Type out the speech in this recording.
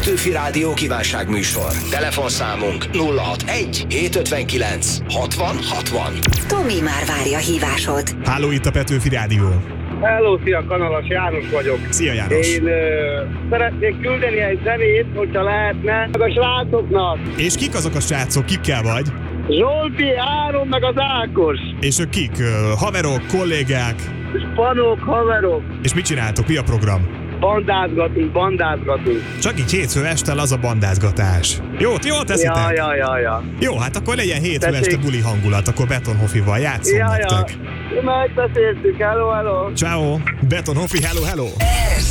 Petőfi Rádió kívánságműsor. Telefonszámunk 061 759 60 60. Tomi már várja a hívásod. Háló, itt a Petőfi Rádió. Hello, szia, Kanalas János vagyok. Szia, János. Én szeretnék küldeni egy zenét, hogyha lehetne, meg a srácoknak. És kik azok a srácok, kikkel vagy? Zsolti, Áron, meg az Ákos. És ők kik? Haverok, kollégák? Spanok, haverok. És mit csináltok? Mi a program? Bandázgatunk. Csak így hétfő este az a bandázgatás. Jót teszitek? Ja. Jó, hát akkor legyen hétfő este buli hangulat, akkor Betonhoffival játszom nektek. Megbeszéltük, hello. Ciao. Betonhoffi, hello.